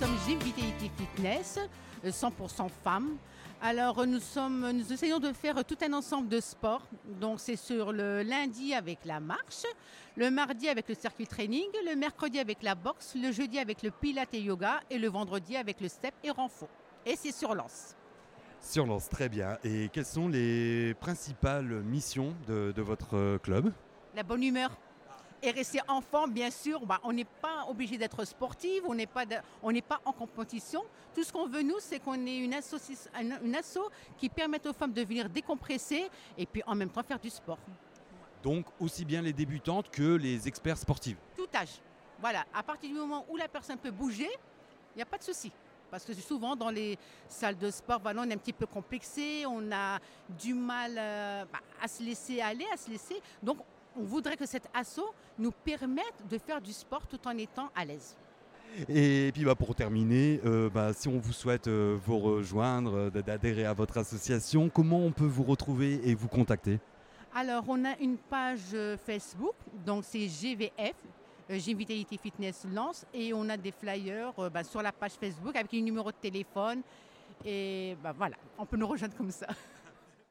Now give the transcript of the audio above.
sommes Gym Vitality Fitness, 100% femmes. Alors nous essayons de faire tout un ensemble de sports. Donc c'est sur le lundi avec la marche, le mardi avec le circuit training, le mercredi avec la boxe, le jeudi avec le pilates et yoga et le vendredi avec le step et renfort. Et c'est sur Lens. Sur Lens, très bien. Et quelles sont les principales missions de votre club ? La bonne humeur. Et rester enfant, bien sûr, on n'est pas obligé d'être sportive, on n'est pas en compétition. Tout ce qu'on veut, nous, c'est qu'on ait une asso qui permette aux femmes de venir décompresser et puis en même temps faire du sport. Donc aussi bien les débutantes que les experts sportifs. Tout âge. Voilà, à partir du moment où la personne peut bouger, il n'y a pas de souci. Parce que souvent, dans les salles de sport, on est un petit peu complexé, on a du mal à se laisser aller, Donc, on voudrait que cet asso nous permette de faire du sport tout en étant à l'aise. Et puis pour terminer, si on vous souhaite vous rejoindre, d'adhérer à votre association, comment on peut vous retrouver et vous contacter ? Alors, on a une page Facebook, donc c'est GVF, Gym Vitality Fitness Lens, et on a des flyers sur la page Facebook avec les numéros de téléphone. Et voilà, on peut nous rejoindre comme ça.